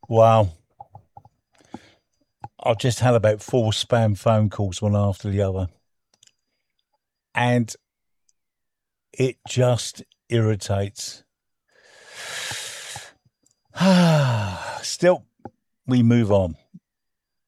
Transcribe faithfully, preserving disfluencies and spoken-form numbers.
Wow. I've just had about four spam phone calls, one after the other. And it just irritates. Still, we move on.